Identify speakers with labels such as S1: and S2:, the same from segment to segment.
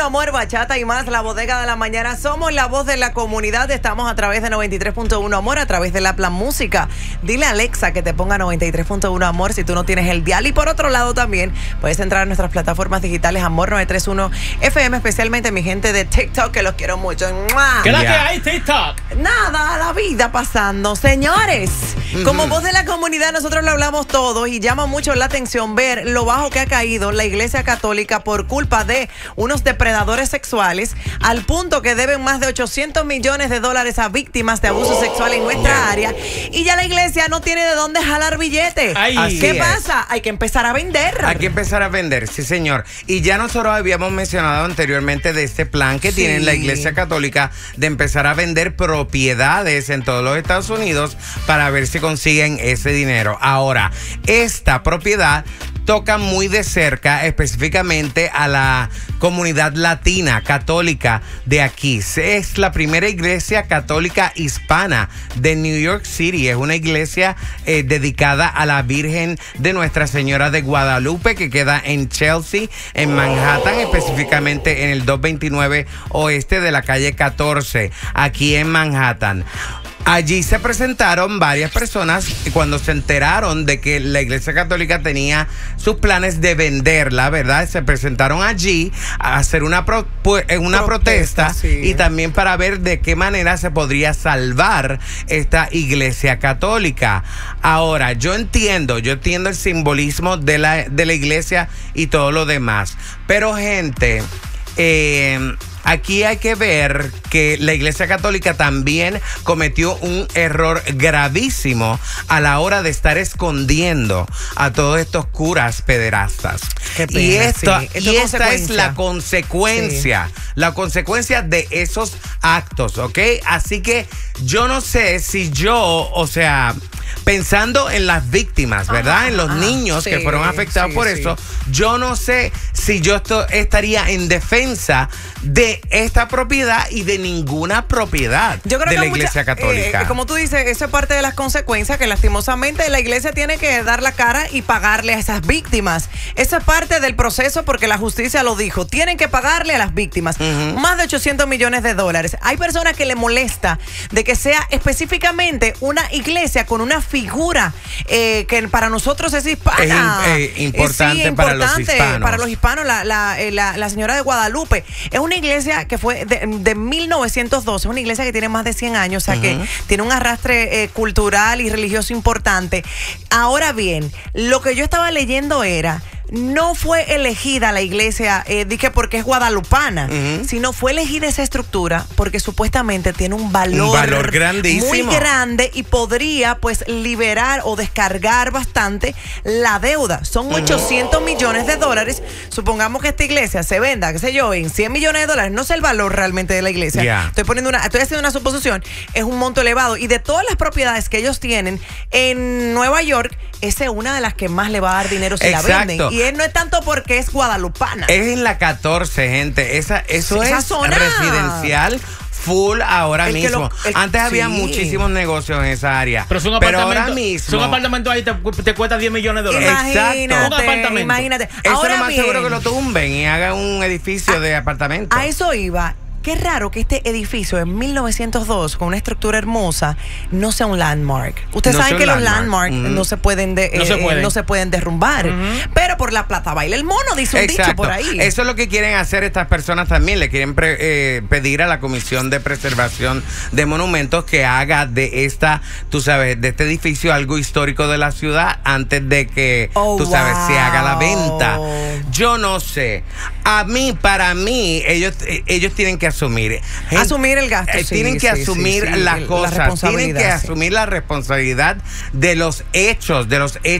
S1: amor, bachata y más, la bodega de la mañana. Somos la voz de la comunidad. Estamos a través de 93.1 Amor, a través de la Plan Música. Dile a Alexa que te ponga 93.1 Amor si tú no tienes el dial. Y por otro lado también puedes entrar a nuestras plataformas digitales Amor 931 FM, especialmente mi gente de TikTok, que los quiero mucho. ¡Mua!
S2: ¿Qué es la que hay, TikTok?
S1: Nada, la vida pasando. Señores, como voz de la comunidad nosotros le hablamos todo y llama mucho la atención ver lo bajo que ha caído la Iglesia Católica por culpa de unos depredadores sexuales, al punto que deben más de $800 millones a víctimas de abuso sexual en nuestra área, y ya la iglesia no tiene de dónde jalar billetes. ¿Qué pasa? Hay que empezar a vender.
S3: Hay que empezar a vender, sí señor. Y ya nosotros habíamos mencionado anteriormente de este plan que tiene la Iglesia Católica de empezar a vender propiedades en todos los Estados Unidos para ver si consiguen ese dinero. Ahora, esta propiedad toca muy de cerca específicamente a la comunidad latina católica de aquí. Es la primera iglesia católica hispana de New York City. Es una iglesia dedicada a la Virgen de Nuestra Señora de Guadalupe, que queda en Chelsea, en Manhattan, específicamente en el 229 oeste de la calle 14, aquí en Manhattan. Allí se presentaron varias personas cuando se enteraron de que la Iglesia Católica tenía sus planes de venderla, ¿verdad? Se presentaron allí a hacer una protesta y también para ver de qué manera se podría salvar esta Iglesia Católica. Ahora, yo entiendo el simbolismo de la Iglesia y todo lo demás, pero gente, aquí hay que ver que la Iglesia Católica también cometió un error gravísimo a la hora de estar escondiendo a todos estos curas pederastas. Y esta es la consecuencia, la consecuencia de esos actos, ¿ok? Así que yo no sé si pensando en las víctimas, ¿verdad? En los niños que fueron afectados por eso, yo no sé si yo estaría en defensa de esta propiedad y de ninguna propiedad de la Iglesia Católica.
S1: Como tú dices, eso es parte de las consecuencias que lastimosamente la Iglesia tiene que dar la cara y pagarle a esas víctimas. Eso es parte del proceso porque la justicia lo dijo. Tienen que pagarle a las víctimas. Más de $800 millones. Hay personas que le molesta de que sea específicamente una iglesia con una figura que para nosotros es hispana.
S3: Es importante para los hispanos.
S1: Para los hispanos, la señora de Guadalupe. Es una iglesia que fue de 1912, es una iglesia que tiene más de 100 años, o sea que tiene un arrastre cultural y religioso importante. Ahora bien, lo que yo estaba leyendo era, no fue elegida la iglesia dije porque es guadalupana, sino fue elegida esa estructura porque supuestamente tiene un valor
S3: grandísimo,
S1: muy grande y podría pues liberar o descargar bastante la deuda. Son $800 millones. Supongamos que esta iglesia se venda, qué sé yo, en $100 millones. No sé el valor realmente de la iglesia. Estoy haciendo una suposición. Es un monto elevado y de todas las propiedades que ellos tienen en Nueva York, esa es una de las que más le va a dar dinero si la venden. Y no es tanto porque es guadalupana.
S3: Es en la 14, gente. Esa zona residencial full ahora mismo. Antes había muchísimos negocios en esa área.
S2: Pero
S3: ahora mismo.
S2: Un apartamento ahí te cuesta $10 millones.
S3: Exacto.
S2: Un apartamento.
S1: Imagínate.
S3: Eso
S1: Ahora
S3: es lo más seguro que lo tumben y hagan un edificio de apartamentos.
S1: A eso iba. Qué raro que este edificio en 1902, con una estructura hermosa, no sea un landmark. Ustedes saben que los landmarks no se pueden derrumbar. Pero por la plata baila el mono, dice un dicho por ahí.
S3: Eso es lo que quieren hacer estas personas también. Le quieren pedir a la Comisión de Preservación de Monumentos que haga de de este edificio algo histórico de la ciudad antes de que, se haga la venta. Yo no sé. Para mí, ellos tienen que asumir
S1: el gasto.
S3: Tienen que asumir las cosas. Tienen que asumir la responsabilidad de los hechos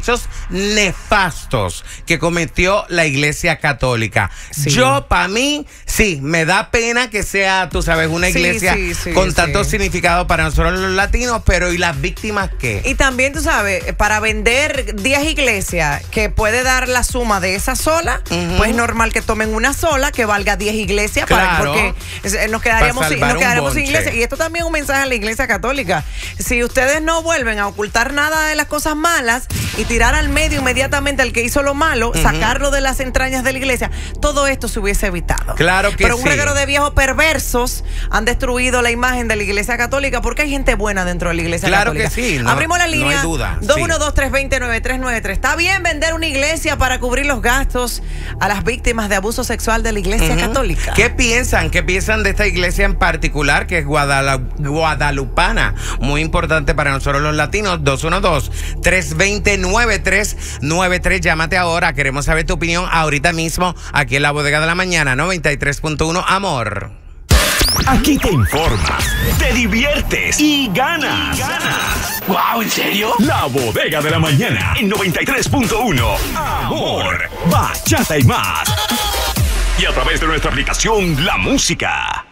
S3: nefastos que cometió la Iglesia Católica. Yo, para mí, me da pena que sea, una iglesia con tanto significado para nosotros los latinos, pero ¿y las víctimas qué?
S1: Y también, para vender 10 iglesias que puede dar la suma de esa sola, pues es normal que tomen una sola que valga 10 iglesias, porque Nos quedaríamos
S3: Pa'
S1: sin
S3: salvar un bonche.
S1: iglesia. Y esto también es un mensaje a la Iglesia Católica. Si ustedes no vuelven a ocultar nada de las cosas malas y tirar al medio inmediatamente al que hizo lo malo, sacarlo de las entrañas de la iglesia, todo esto se hubiese evitado.
S3: Claro que
S1: Pero
S3: sí.
S1: un reguero de viejos perversos han destruido la imagen de la Iglesia Católica porque hay gente buena dentro de la Iglesia
S3: Claro
S1: Católica.
S3: que sí, no-
S1: Abrimos la
S3: no hay
S1: línea
S3: duda, sí.
S1: 212-320-9393. ¿Está bien vender una iglesia para cubrir los gastos a las víctimas de abuso sexual de la Iglesia Católica?
S3: ¿Qué piensan? ¿Qué piensan de esta iglesia en particular que es guadalupana? Muy importante para nosotros los latinos. 212-320-9393. Llámate ahora. Queremos saber tu opinión ahorita mismo aquí en la Bodega de la Mañana 93.1 Amor.
S4: Aquí te informas, te diviertes y ganas.
S5: Wow, ¿en serio?
S4: La Bodega de la Mañana en 93.1 Amor, bachata y más. Y a través de nuestra aplicación La Música.